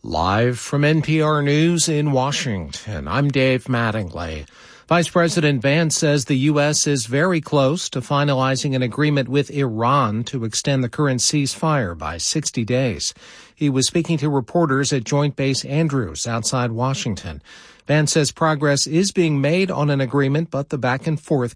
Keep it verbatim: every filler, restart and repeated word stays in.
Live from N P R News in Washington, I'm Dave Mattingly. Vice President Vance says the U S is very close to finalizing an agreement with Iran to extend the current ceasefire by sixty days. He was speaking to reporters at Joint Base Andrews outside Washington. Vance says progress is being made on an agreement, but the back and forth